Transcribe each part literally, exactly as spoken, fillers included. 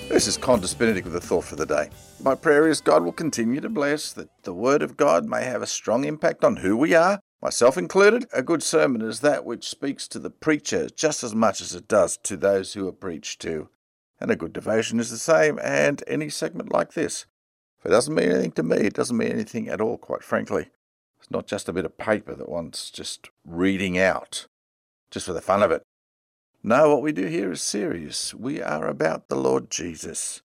This is Qantas Benedict with a thought for the day. My prayer is God will continue to bless, that the Word of God may have a strong impact on who we are, myself included. A good sermon is that which speaks to the preacher just as much as it does to those who are preached to. And a good devotion is the same, and any segment like this. If it doesn't mean anything to me, it doesn't mean anything at all, quite frankly. It's not just a bit of paper that one's just reading out, just for the fun of it. No, what we do here is serious. We are about the Lord Jesus.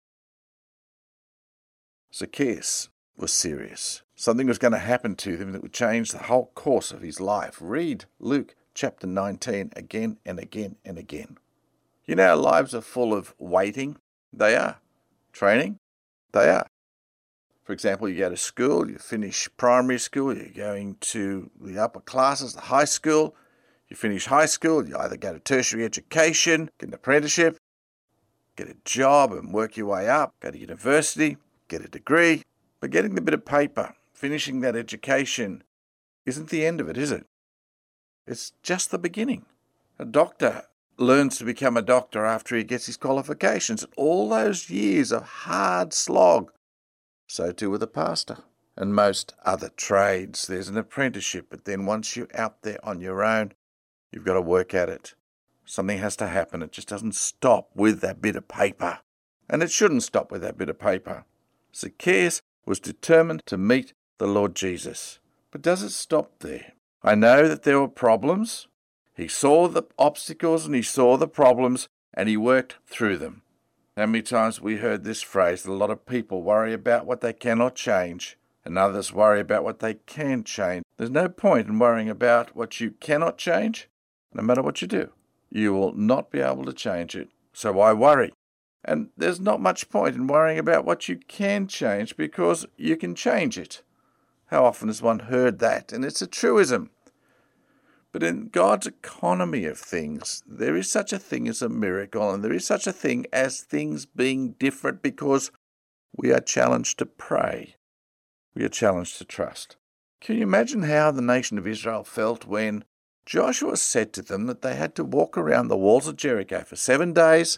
Zacchaeus was serious. Something was going to happen to him that would change the whole course of his life. Read Luke chapter nineteen again and again and again. You know, our lives are full of waiting. They are. Training. They are. For example, you go to school, you finish primary school, you're going to the upper classes, the high school. You finish high school, you either go to tertiary education, get an apprenticeship, get a job and work your way up, go to university, get a degree. But getting the bit of paper, finishing that education, isn't the end of it, is it? It's just the beginning. A doctor learns to become a doctor after he gets his qualifications. All those years of hard slog. So too with a pastor. And most other trades. There's an apprenticeship, but then once you're out there on your own, you've got to work at it. Something has to happen. It just doesn't stop with that bit of paper. And it shouldn't stop with that bit of paper. Zacchaeus was determined to meet the Lord Jesus. But does it stop there? I know that there were problems. He saw the obstacles and he saw the problems and he worked through them. How many times we heard this phrase that a lot of people worry about what they cannot change and others worry about what they can change. There's no point in worrying about what you cannot change. No matter what you do, you will not be able to change it. So why worry? And there's not much point in worrying about what you can change because you can change it. How often has one heard that? And it's a truism. But in God's economy of things, there is such a thing as a miracle, and there is such a thing as things being different because we are challenged to pray. We are challenged to trust. Can you imagine how the nation of Israel felt when Joshua said to them that they had to walk around the walls of Jericho for seven days?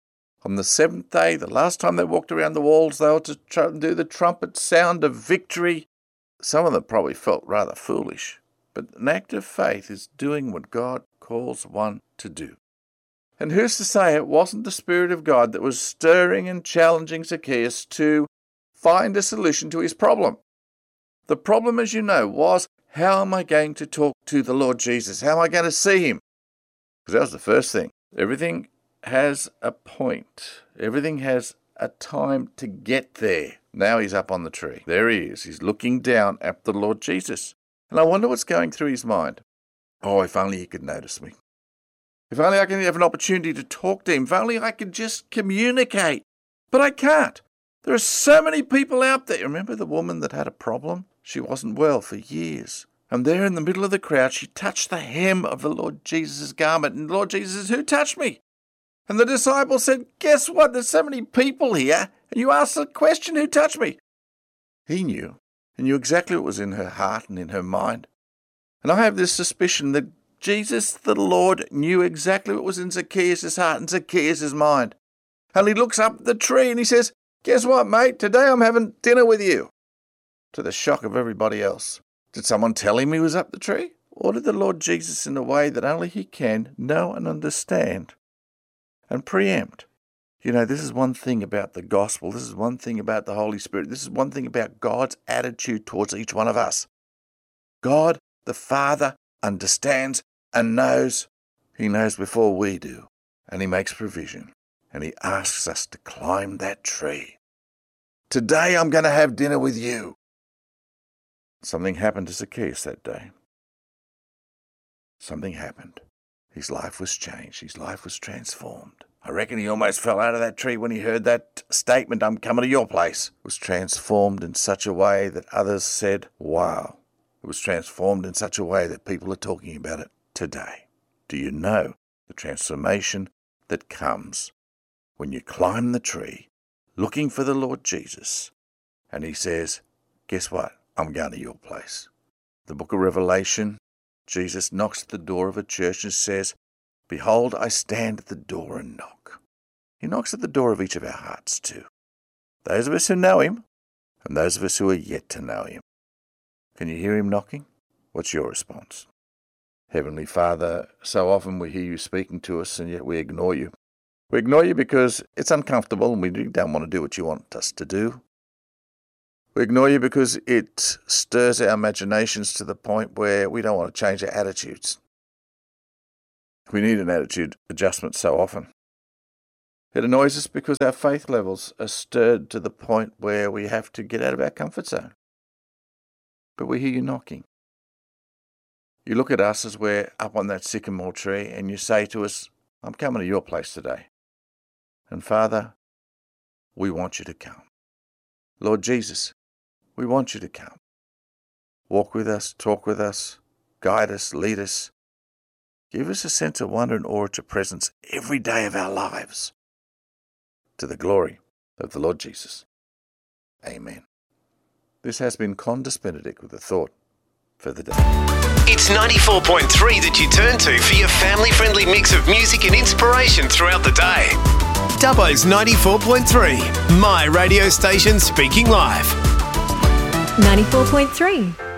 On the seventh day, the last time they walked around the walls, they were to try and do the trumpet sound of victory. Some of them probably felt rather foolish. But an act of faith is doing what God calls one to do. And who's to say it wasn't the Spirit of God that was stirring and challenging Zacchaeus to find a solution to his problem? The problem, as you know, was, how am I going to talk to the Lord Jesus? How am I going to see him? Because that was the first thing. Everything has a point. Everything has a time to get there. Now he's up on the tree. There he is. He's looking down at the Lord Jesus. And I wonder what's going through his mind. Oh, if only he could notice me. If only I could have an opportunity to talk to him. If only I could just communicate. But I can't. There are so many people out there. Remember the woman that had a problem? She wasn't well for years. And there in the middle of the crowd, she touched the hem of the Lord Jesus' garment. And the Lord Jesus said, "Who touched me?" And the disciples said, "Guess what? There's so many people here. And you asked the question, who touched me?" He knew. He knew exactly what was in her heart and in her mind. And I have this suspicion that Jesus the Lord knew exactly what was in Zacchaeus' heart and Zacchaeus' mind. And he looks up at the tree and he says, "Guess what, mate? Today I'm having dinner with you." To the shock of everybody else. Did someone tell him he was up the tree? Or did the Lord Jesus, in a way that only he can, know and understand and preempt? You know, this is one thing about the gospel. This is one thing about the Holy Spirit. This is one thing about God's attitude towards each one of us. God, the Father, understands and knows. He knows before we do. And he makes provision. And he asks us to climb that tree. Today I'm going to have dinner with you. Something happened to Zacchaeus that day. Something happened. His life was changed. His life was transformed. I reckon he almost fell out of that tree when he heard that statement, "I'm coming to your place." It was transformed in such a way that others said, "Wow." It was transformed in such a way that people are talking about it today. Do you know the transformation that comes when you climb the tree looking for the Lord Jesus and he says, "Guess what? I'm going to your place." The book of Revelation, Jesus knocks at the door of a church and says, "Behold, I stand at the door and knock. He knocks at the door of each of our hearts too. Those of us who know him, and those of us who are yet to know him. Can you hear him knocking? What's your response? Heavenly Father, so often we hear you speaking to us and yet we ignore you. We ignore you because it's uncomfortable and we don't want to do what you want us to do. We ignore you because it stirs our imaginations to the point where we don't want to change our attitudes. We need an attitude adjustment so often. It annoys us because our faith levels are stirred to the point where we have to get out of our comfort zone. But we hear you knocking. You look at us as we're up on that sycamore tree and you say to us, I'm coming to your place today. And Father, we want you to come. Lord Jesus, we want you to come. Walk with us, talk with us, guide us, lead us. Give us a sense of wonder and awe at your presence every day of our lives. To the glory of the Lord Jesus. Amen. This has been Condis Benedict with a thought for the day. It's ninety-four point three that you turn to for your family-friendly mix of music and inspiration throughout the day. Dubbo's ninety-four point three, my radio station speaking live. ninety-four point three.